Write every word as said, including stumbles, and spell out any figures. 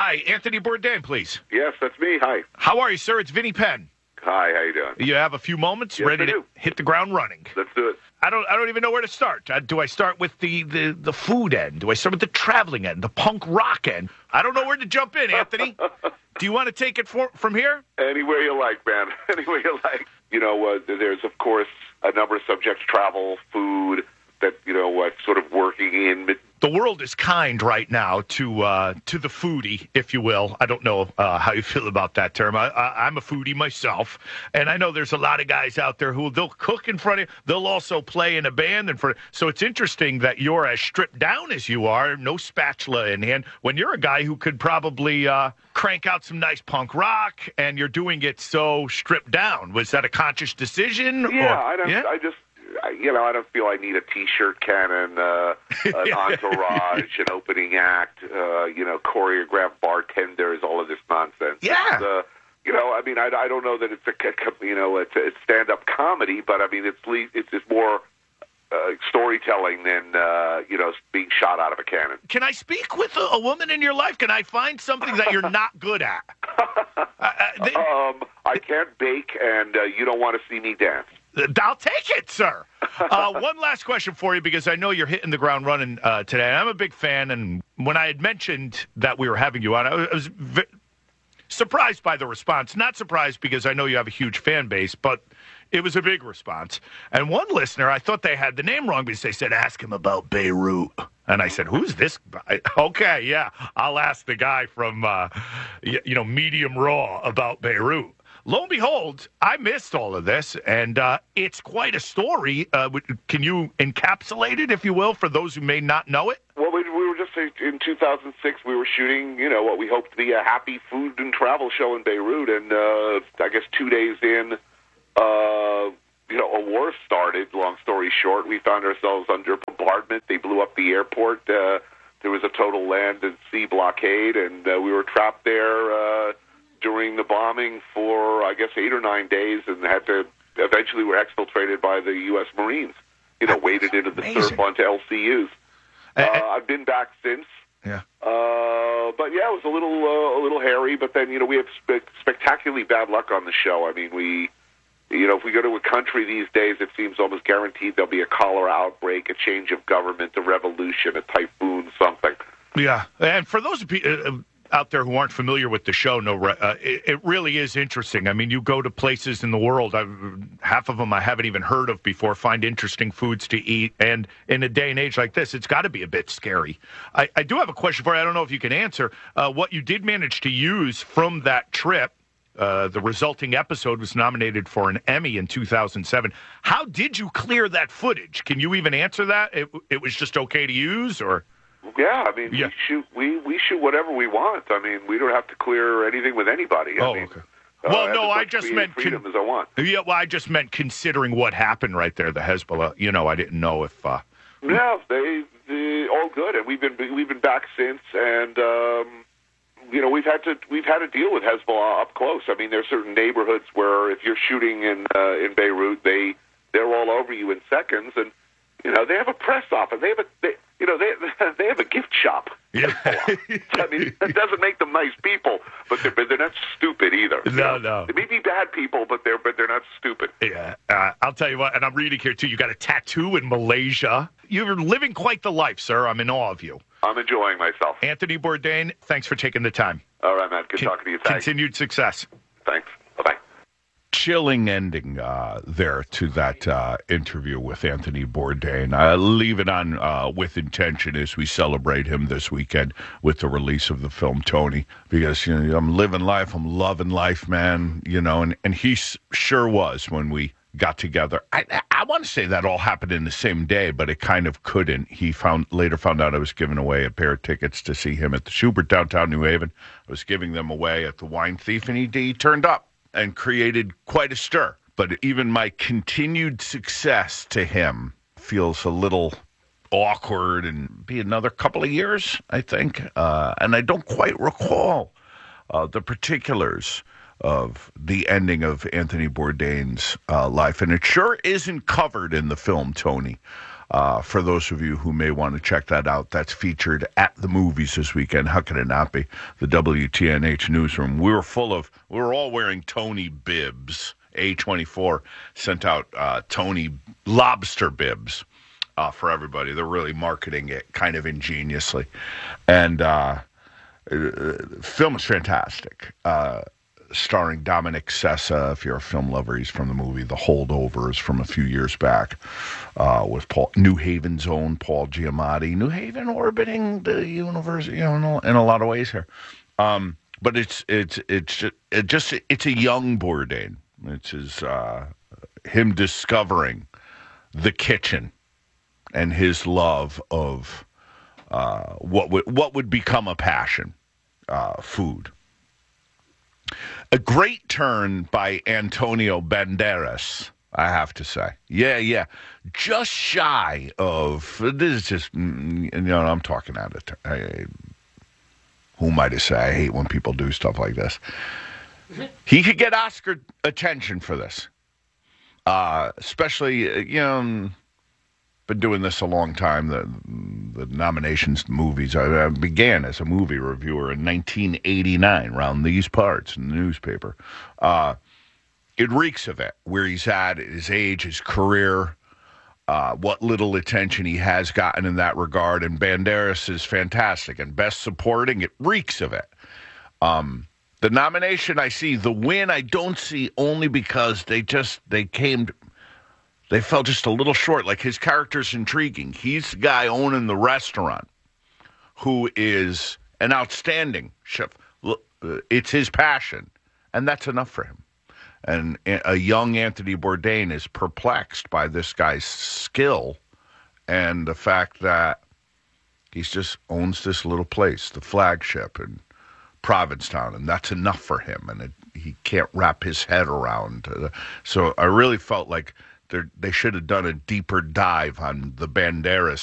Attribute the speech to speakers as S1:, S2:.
S1: Hi, Anthony Bourdain, please.
S2: Yes, that's me. Hi.
S1: How are you, sir? It's Vinny Penn.
S2: Hi, how you doing?
S1: You have a few moments
S2: Yes,
S1: ready
S2: I
S1: to
S2: do.
S1: hit the ground running.
S2: Let's do it.
S1: I don't I don't even know where to start. Uh, do I start with the, the, the food end? Do I start with the traveling end, the punk rock end? I don't know where to jump in, Anthony. Do you want to take it for, from here?
S2: Anywhere you like, man. Anywhere you like. You know, uh, there's, of course, a number of subjects, travel, food, that, you know, what sort of working in.
S1: The world is kind right now to uh, to the foodie, if you will. I don't know uh, how you feel about that term. I, I, I'm a foodie myself, and I know there's a lot of guys out there who they'll cook in front of you. They'll also play in a band in front of, so it's interesting that you're as stripped down as you are, no spatula in hand, when you're a guy who could probably uh, crank out some nice punk rock, and you're doing it so stripped down. Was that a conscious decision?
S2: Yeah,
S1: or,
S2: I don't.
S1: yeah?
S2: I just. I- You know, I don't feel I need a T-shirt cannon, uh, an entourage, an opening act, uh, you know, choreographed bartenders, all of this nonsense.
S1: Yeah.
S2: It's, uh, you know, I mean, I, I don't know that it's a, you know, it's, it's stand-up comedy, but I mean, it's le- it's just more uh, storytelling than uh, you know, being shot out of a cannon.
S1: Can I speak with a, a woman in your life? Can I find something that you're not good at? uh, uh, they,
S2: Um, I can't bake, and uh, you don't want to see me dance.
S1: I'll take it, sir. Uh, one last question for you, because I know you're hitting the ground running uh, today. I'm a big fan, and when I had mentioned that we were having you on, I was, I was v- surprised by the response. Not surprised because I know you have a huge fan base, but it was a big response. And one listener, I thought they had the name wrong because they said, ask him about Beirut. And I said, who's this guy? Okay, yeah, I'll ask the guy from, uh, you, you know, Medium Raw about Beirut. Lo and behold, I missed all of this, and uh, it's quite a story. Uh, can you encapsulate it, if you will, for those who may not know it?
S2: Well, we, we were just in two thousand six. We were shooting, you know, what we hoped to be a happy food and travel show in Beirut, and uh, I guess two days in, uh, you know, a war started. Long story short, we found ourselves under bombardment. They blew up the airport. Uh, there was a total land and sea blockade, and uh, we were trapped there. Uh, during the bombing for, I guess, eight or nine days, and had to eventually were exfiltrated by the U S Marines, you know,
S1: That's
S2: waded into the
S1: amazing.
S2: surf onto L C Us. Uh,
S1: Uh,
S2: I've been back since.
S1: Yeah.
S2: Uh, but, yeah, it was a little uh, a little hairy, but then, you know, we have spe- spectacularly bad luck on the show. I mean, we, you know, if we go to a country these days, it seems almost guaranteed there'll be a cholera outbreak, a change of government, a revolution, a typhoon, something.
S1: Yeah, and for those people out there who aren't familiar with the show, no, uh, it, it really is interesting. I mean, you go to places in the world, I've, half of them I haven't even heard of before, find interesting foods to eat, and in a day and age like this, it's got to be a bit scary. I, I do have a question for you. I don't know if you can answer. Uh, what you did manage to use from that trip, uh, the resulting episode was nominated for an Emmy in two thousand seven. How did you clear that footage? Can you even answer that? It, it was just okay to use, or...
S2: Yeah, I mean,
S1: Yeah.
S2: we shoot we, we shoot whatever we want. I mean, we don't have to clear anything with anybody. I
S1: Oh,
S2: mean,
S1: okay.
S2: uh,
S1: Well,
S2: I have
S1: no,
S2: as
S1: I
S2: much
S1: just
S2: creative
S1: meant con-
S2: freedom as I want.
S1: Yeah, well, I just meant considering what happened right there, the Hezbollah. You know, I didn't know if. Uh...
S2: Yeah, they, they all good, and we've been we've been back since, and um, you know, we've had to we've had to deal with Hezbollah up close. I mean, there are certain neighborhoods where if you're shooting in uh, in Beirut, they they're all over you in seconds, and you know, they have a press office. They have a they, you know they they have a gift shop.
S1: Yeah.
S2: I mean, it doesn't make them nice people, but they're but they're not stupid either.
S1: No,
S2: You know?
S1: no.
S2: They may be bad people, but they're but they're not stupid.
S1: Yeah, uh, I'll tell you what, and I'm reading here too. You got a tattoo in Malaysia. You're living quite the life, sir. I'm in awe of you.
S2: I'm enjoying myself.
S1: Anthony Bourdain, thanks for taking the time.
S2: All right, man. Good
S1: Con-
S2: talking to you. Thanks.
S1: Continued success.
S2: Thanks. Bye bye.
S1: Chilling ending uh, there to that uh, interview with Anthony Bourdain. I leave it on uh, with intention as we celebrate him this weekend with the release of the film Tony, because you know I'm living life, I'm loving life, man. You know, and and he s- sure was when we got together. I I, I want to say that all happened in the same day, but it kind of couldn't. He found later found out I was giving away a pair of tickets to see him at the Schubert downtown New Haven. I was giving them away at the Wine Thief, and he, he turned up and created quite a stir. But even my continued success to him feels a little awkward, and be another couple of years, I think. Uh, and I don't quite recall uh, the particulars of the ending of Anthony Bourdain's uh, life. And it sure isn't covered in the film, Tony. Uh, for those of you who may want to check that out, that's featured at the movies this weekend. How could it not be? The W T N H newsroom. We were full of, we were all wearing Tony bibs. A twenty-four sent out uh, Tony lobster bibs uh, for everybody. They're really marketing it kind of ingeniously. And uh, the film is fantastic. Uh, starring Dominic Sessa. If you're a film lover, he's from the movie The Holdovers from a few years back, uh, with Paul, New Haven's own Paul Giamatti. New Haven orbiting the universe, you know, in a, in a lot of ways here. Um, but it's it's it's just, it just it's a young Bourdain. It's his uh, him discovering the kitchen and his love of uh, what would what would become a passion, uh, food. A great turn by Antonio Banderas, I have to say. Yeah, yeah. Just shy of, this is just, you know, I'm talking out of turn. Who am I to say? I hate when people do stuff like this. He could get Oscar attention for this. Uh, especially, you know, been doing this a long time. The, the nominations, movies. I, I began as a movie reviewer in nineteen eighty-nine, around these parts in the newspaper. Uh, it reeks of it, where he's at, his age, his career, uh, what little attention he has gotten in that regard. And Banderas is fantastic. And Best Supporting, it reeks of it. Um, the nomination I see, the win I don't see, only because they just, they came... They fell just a little short. Like, his character's intriguing. He's the guy owning the restaurant who is an outstanding chef. It's his passion, and that's enough for him. And a young Anthony Bourdain is perplexed by this guy's skill and the fact that he's just owns this little place, the flagship in Provincetown, and that's enough for him. And it, he can't wrap his head around. Uh, so I really felt like they should have done a deeper dive on the Banderas